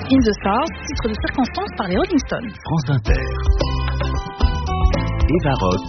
In the South, titre de circonstance par les Rolling Stones. France Inter. Eva Rock.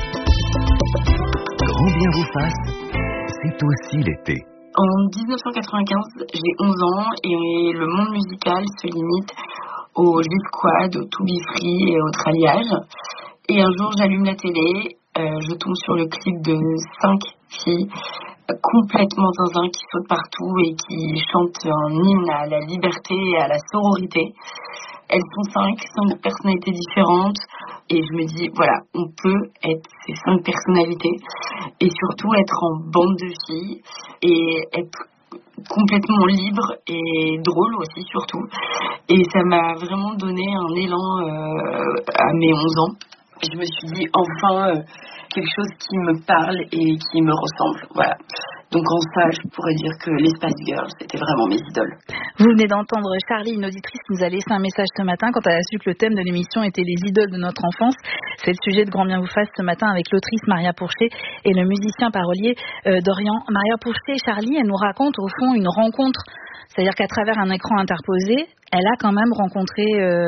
Grand bien vous fasse, c'est aussi l'été. En 1995, j'ai 11 ans et le monde musical se limite au Juke Squad, au To Be Free et au tralliage. Et un jour, j'allume la télé, je tombe sur le clip de 5 filles complètement zinzin qui sautent partout et qui chantent un hymne à la liberté et à la sororité. Elles sont 5 personnalités différentes et je me dis, voilà, on peut être ces 5 personnalités et surtout être en bande de filles et être complètement libre et drôle aussi surtout. Et ça m'a vraiment donné un élan à mes 11 ans. Je me suis dit, enfin, quelque chose qui me parle et qui me ressemble. Voilà. Donc en ça, je pourrais dire que les Spice Girls, c'était vraiment mes idoles. Vous venez d'entendre Charlie, une auditrice qui nous a laissé un message ce matin quand elle a su que le thème de l'émission était les idoles de notre enfance. C'est le sujet de Grand bien vous fasse ce matin avec l'autrice Maria Pourchet et le musicien parolier Dorian. Maria Pourchet, Charlie, elle nous raconte au fond une rencontre. C'est-à-dire qu'à travers un écran interposé, elle a quand même rencontré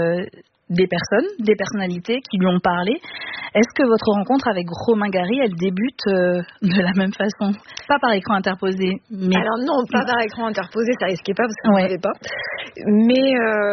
des personnes, des personnalités qui lui ont parlé. Est-ce que votre rencontre avec Romain Gary, elle débute de la même façon? Pas par écran interposé, mais... Alors non, pas par écran interposé, ça risquait pas parce que je ne savais pas. Mais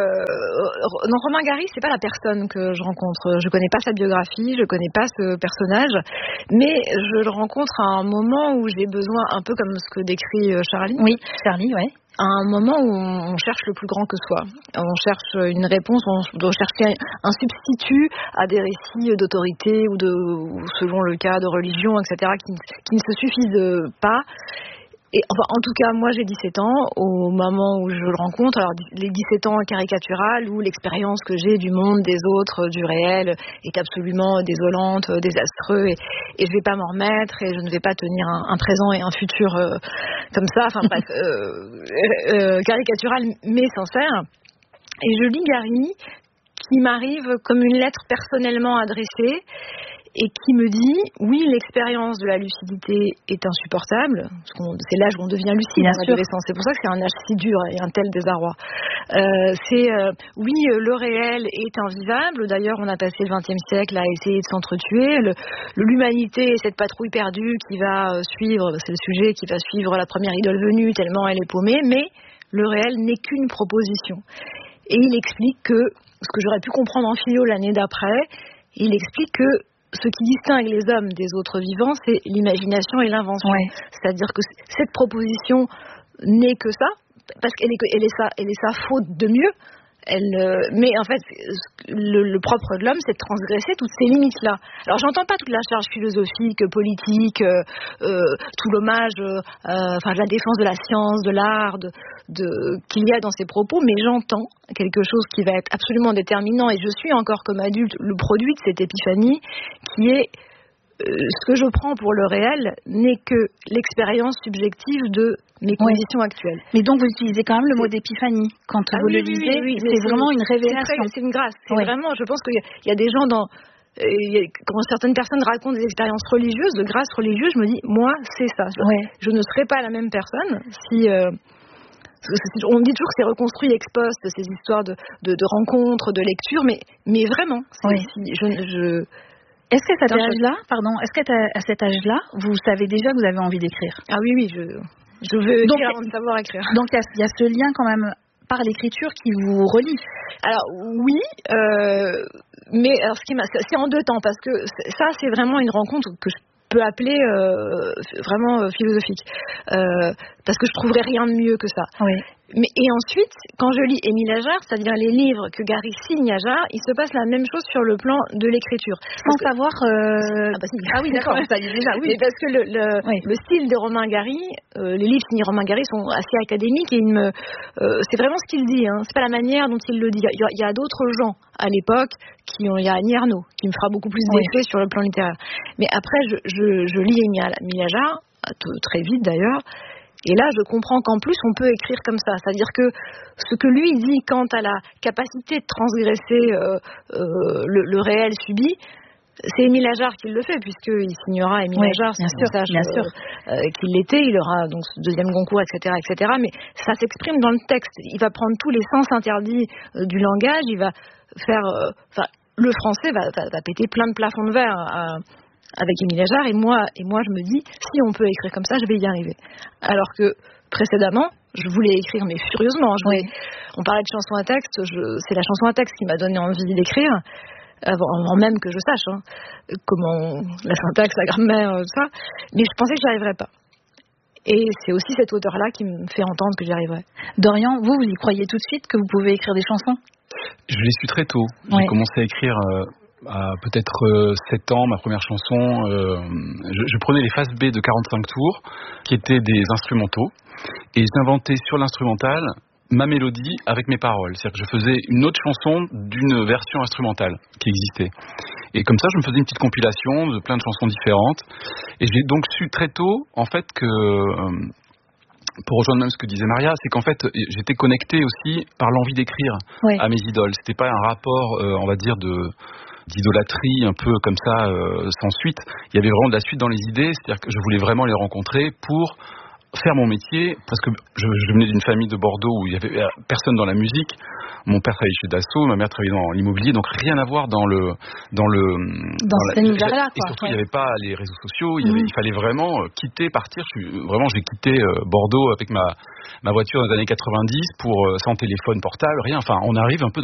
non, Romain Gary, c'est pas la personne que je rencontre. Je connais pas sa biographie, je connais pas ce personnage, mais je le rencontre à un moment où j'ai besoin, un peu comme ce que décrit Charlie. Oui, Charlie, ouais. À un moment où on cherche le plus grand que soi. On cherche une réponse, on doit chercher un substitut à des récits d'autorité ou selon le cas, de religion, etc., qui ne se suffisent pas. Et enfin, en tout cas, moi j'ai 17 ans, au moment où je le rencontre, alors les 17 ans caricatural, où l'expérience que j'ai du monde, des autres, du réel, est absolument désolante, désastreuse, et je vais pas m'en remettre, et je ne vais pas tenir un présent et un futur comme ça, enfin bref, caricatural mais sincère. Et je lis Gary, qui m'arrive comme une lettre personnellement adressée, et qui me dit, oui, l'expérience de la lucidité est insupportable, parce que c'est l'âge où on devient lucide en adolescence, c'est pour ça que c'est un âge si dur et un tel désarroi. Oui, le réel est invivable, d'ailleurs on a passé le XXe siècle à essayer de s'entretuer, l'humanité est cette patrouille perdue qui va suivre, c'est le sujet qui va suivre la première idole venue tellement elle est paumée, mais le réel n'est qu'une proposition. Et il explique que, ce que j'aurais pu comprendre en philo l'année d'après, il explique que ce qui distingue les hommes des autres vivants, c'est l'imagination et l'invention. Ouais. C'est-à-dire que cette proposition n'est que ça, parce qu'elle est sa faute de mieux. Mais en fait, le propre de l'homme, c'est de transgresser toutes ces limites-là. Alors, j'entends pas toute la charge philosophique, politique, tout l'hommage, de la défense de la science, de l'art, qu'il y a dans ces propos, mais j'entends quelque chose qui va être absolument déterminant, et je suis encore comme adulte le produit de cette épiphanie, qui est ce que je prends pour le réel n'est que l'expérience subjective de mes conditions actuelles. Mais donc vous utilisez quand même le mot d'épiphanie quand vous le lisez. Oui, c'est vraiment une révélation. C'est une grâce. C'est vraiment, je pense qu'il y a des gens quand certaines personnes racontent des expériences religieuses, de grâce religieuse, je me dis, moi, c'est ça. Je ne serais pas la même personne si... on me dit toujours que c'est reconstruit ex post, ces histoires de rencontres, de lectures, mais vraiment, Est-ce qu'à cet âge-là, vous savez déjà que vous avez envie d'écrire? Ah oui, je veux écrire avant de savoir écrire. Donc il y a ce lien quand même par l'écriture qui vous relie. Alors oui, mais alors c'est en deux temps, parce que ça c'est vraiment une rencontre que je peux appeler vraiment philosophique, parce que je trouverais rien de mieux que ça. Oui. Et ensuite, quand je lis Émile Ajar, c'est-à-dire les livres que Gary signe à Ajar, il se passe la même chose sur le plan de l'écriture. Sans savoir... Ah oui, d'accord, ça y est déjà. Oui, parce que le style de Romain Gary, les livres signés Romain Gary sont assez académiques, et c'est vraiment ce qu'il dit. C'est pas la manière dont il le dit. Il y a d'autres gens à l'époque, il y a Annie Ernaux, qui me fera beaucoup plus d'effet sur le plan littéraire. Mais après, je lis Émile Ajar, très vite d'ailleurs. Et là, je comprends qu'en plus, on peut écrire comme ça. C'est-à-dire que ce que lui dit quant à la capacité de transgresser le réel subi, C'est Émile Ajar qui le fait, puisqu'il signera Émile Ajar, bien sûr. Qu'il l'était, il aura donc ce deuxième Goncourt, etc., etc. Mais ça s'exprime dans le texte. Il va prendre tous les sens interdits du langage, il va faire... le français va péter plein de plafonds de verre avec Émile Ajar, et moi je me dis, si on peut écrire comme ça, je vais y arriver. Alors que précédemment, je voulais écrire, mais furieusement. On parlait de chanson à texte, c'est la chanson à texte qui m'a donné envie d'écrire. Avant même que je sache comment la syntaxe, la grammaire, tout ça. Mais je pensais que j'y arriverais pas. Et c'est aussi cet auteur-là qui me fait entendre que j'y arriverais. Dorian, vous y croyez tout de suite que vous pouvez écrire des chansons ? Je l'ai su très tôt. J'ai commencé à écrire à peut-être 7 ans, ma première chanson. Je prenais les phases B de 45 tours, qui étaient des instrumentaux, et j'inventais sur l'instrumental ma mélodie avec mes paroles. C'est-à-dire que je faisais une autre chanson d'une version instrumentale qui existait. Et comme ça, je me faisais une petite compilation de plein de chansons différentes. Et j'ai donc su très tôt, en fait, que... pour rejoindre même ce que disait Maria, c'est qu'en fait, j'étais connecté aussi par l'envie d'écrire à mes idoles. C'était pas un rapport, on va dire, d'idolâtrie un peu comme ça, sans suite. Il y avait vraiment de la suite dans les idées, c'est-à-dire que je voulais vraiment les rencontrer pour faire mon métier, parce que je venais d'une famille de Bordeaux où il y avait personne dans la musique. Mon père travaillait chez Dassault, ma mère travaillait dans l'immobilier, donc rien à voir dans cet univers-là. Et surtout, il n'y avait pas les réseaux sociaux, il fallait vraiment quitter, partir. J'ai quitté Bordeaux avec ma voiture dans les années 90 sans téléphone portable, rien. Enfin, on arrive un peu